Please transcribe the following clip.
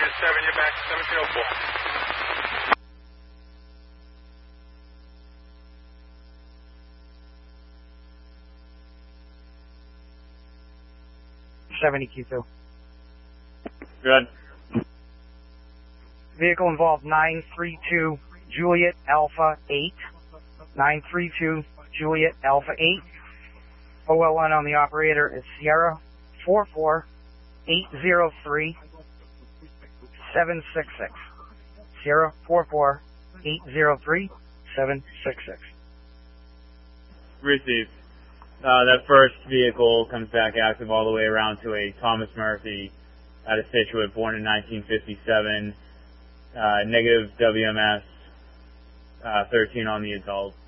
Unit 7, you're back to 1704. Q2. Good. Vehicle involved 932 Juliet Alpha 8. 932 Juliet Alpha 8. OLN on the operator is Sierra 44803 766. Sierra 44803 766. Received. That first vehicle comes back active all the way around to a Thomas Murphy out of Scituate, born in 1957. Negative WMS 13 on the adult.